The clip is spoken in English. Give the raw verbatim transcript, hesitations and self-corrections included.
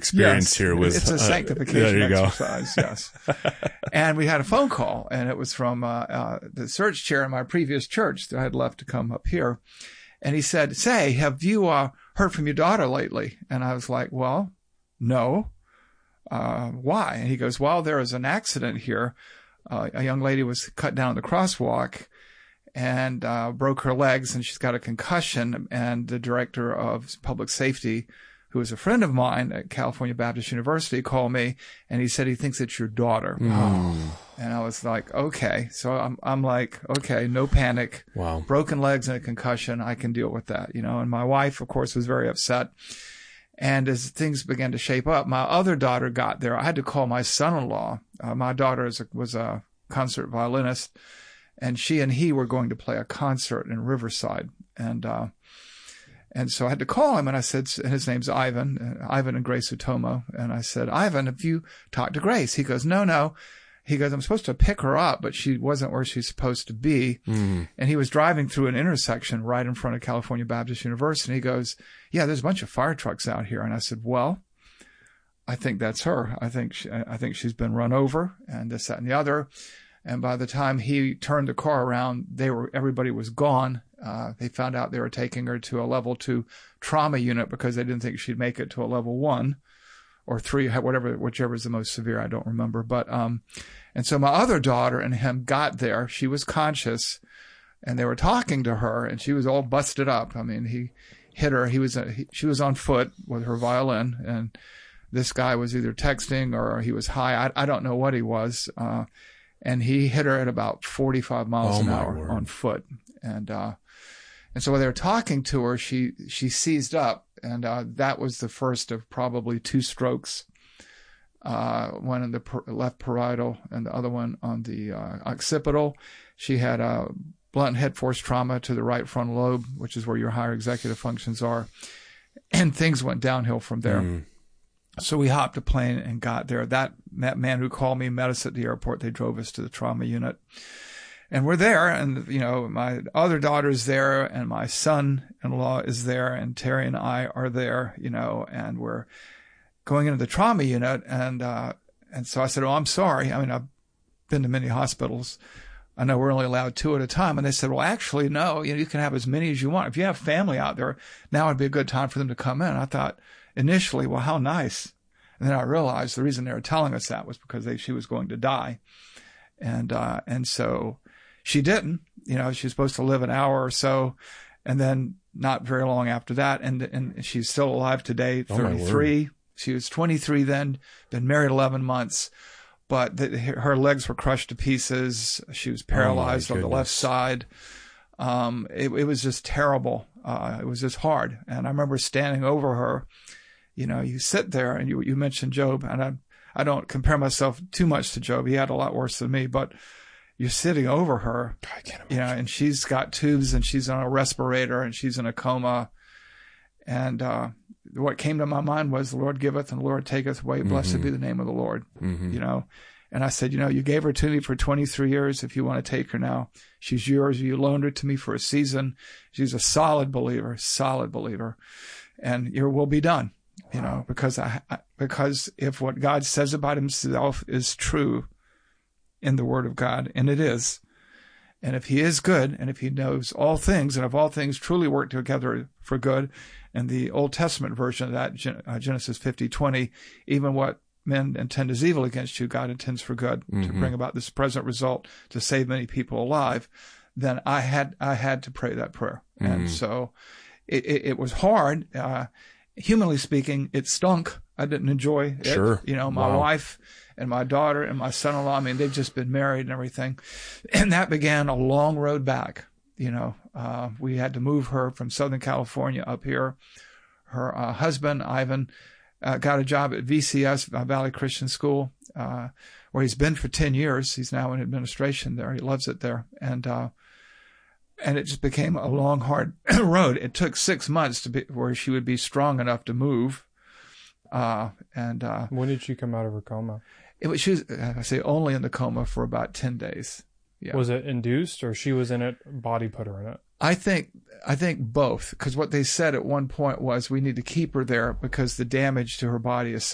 experience yes, here with it's a sanctification uh, exercise. Yes. And we had a phone call, and it was from uh, uh, the search chair in my previous church that I had left to come up here. And he said, say, have you uh, heard from your daughter lately? And I was like, well, no. Uh, why? And he goes, well, there was an accident here. Uh, a young lady was cut down the crosswalk and uh, broke her legs, and she's got a concussion. And the director of public safety, who is a friend of mine at California Baptist University, called me, and he said he thinks it's your daughter. Mm. And I was like, okay. So I'm I'm like, okay, no panic. Wow. Broken legs and a concussion, I can deal with that, you know. And my wife, of course, was very upset. And as things began to shape up, my other daughter got there. I had to call my son-in-law. Uh, my daughter is a, was a concert violinist, and she and he were going to play a concert in Riverside. And uh, and so I had to call him, and I said, and his name's Ivan, uh, Ivan and Grace Utomo. And I said, Ivan, have you talked to Grace? He goes, no, no. He goes, I'm supposed to pick her up, but she wasn't where she's supposed to be. Mm. And he was driving through an intersection right in front of California Baptist University. And he goes, yeah, there's a bunch of fire trucks out here. And I said, well, I think that's her. I think she, I think she's been run over and this, that, and the other. And by the time he turned the car around, they were, everybody was gone. Uh, they found out they were taking her to a level two trauma unit because they didn't think she'd make it to a level one or three, whatever, whichever is the most severe. I don't remember. But, um, and so my other daughter and him got there. She was conscious, and they were talking to her, and she was all busted up. I mean, he hit her. He was, a, he, she was on foot with her violin, and this guy was either texting or he was high. I, I don't know what he was. Uh, and he hit her at about forty-five miles oh, an hour word. on foot. And, uh, and so when they were talking to her, she, she seized up. And uh, that was the first of probably two strokes, uh, one in the per- left parietal and the other one on the uh, occipital. She had a blunt head force trauma to the right frontal lobe, which is where your higher executive functions are. And things went downhill from there. Mm. So we hopped a plane and got there. That, that man who called me met us at the airport. They drove us to the trauma unit. And we're there, and, you know, my other daughter's there, and my son-in-law is there, and Terry and I are there, you know, and we're going into the trauma unit. And, uh, and so I said, oh, I'm sorry. I mean, I've been to many hospitals. I know we're only allowed two at a time. And they said, well, actually, no, you know, you can have as many as you want. If you have family out there, now would be a good time for them to come in. And I thought initially, well, how nice. And then I realized the reason they were telling us that was because they, she was going to die. And, uh, and so, she didn't, you know, she was supposed to live an hour or so, and then not very long after that. And, and she's still alive today, thirty-three. Oh, she was twenty-three then, been married eleven months, but the, her legs were crushed to pieces. She was paralyzed oh on the left side. Um, it, it was just terrible. Uh, it was just hard. And I remember standing over her. You know, you sit there, and you, you mentioned Job, and I, I don't compare myself too much to Job. He had a lot worse than me, but you're sitting over her, I can't imagine. You know, and she's got tubes, and she's on a respirator, and she's in a coma. And uh, what came to my mind was, the Lord giveth and the Lord taketh away. Mm-hmm. Blessed be the name of the Lord, mm-hmm. you know. And I said, you know, you gave her to me for twenty-three years. If you want to take her now, she's yours. You loaned her to me for a season. She's a solid believer, solid believer. And your will be done, you wow. know, because I, I because if what God says about himself is true in the Word of God, and it is, and if he is good, and if he knows all things, and if all things truly work together for good, and the Old Testament version of that, uh, Genesis fifty twenty, even what men intend as evil against you, God intends for good, mm-hmm. to bring about this present result to save many people alive, then I had I had to pray that prayer. Mm-hmm. And so it, it, it was hard. Uh, humanly speaking, it stunk. I didn't enjoy it. Sure. You know, my wow. wife and my daughter and my son-in-law, I mean, they've just been married and everything. And that began a long road back. You know, uh, we had to move her from Southern California up here. Her uh, husband, Ivan, uh, got a job at V C S, Valley Christian School, uh, where he's been for ten years. He's now in administration there. He loves it there. And, uh, and it just became a long, hard road. It took six months to be where she would be strong enough to move. Uh, and, uh, when did she come out of her coma? It was, she was, I say, only in the coma for about ten days. Yeah. Was it induced, or she was in it, body put her in it? I think, I think both, because what they said at one point was we need to keep her there because the damage to her body is